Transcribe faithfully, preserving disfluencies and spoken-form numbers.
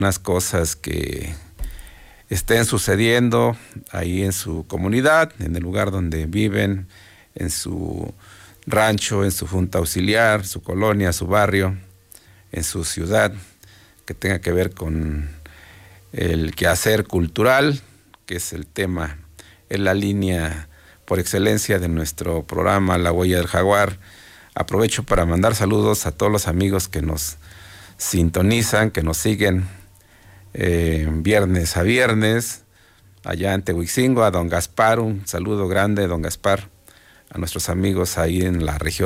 unas cosas que estén sucediendo ahí en su comunidad, en el lugar donde viven, en su rancho, en su junta auxiliar, su colonia, su barrio, en su ciudad, que tenga que ver con el quehacer cultural, que es el tema, es la línea por excelencia de nuestro programa La Huella del Jaguar. Aprovecho para mandar saludos a todos los amigos que nos sintonizan, que nos siguen eh, viernes a viernes, allá en Tehuixingo, a don Gaspar, un saludo grande, don Gaspar, a nuestros amigos ahí en la región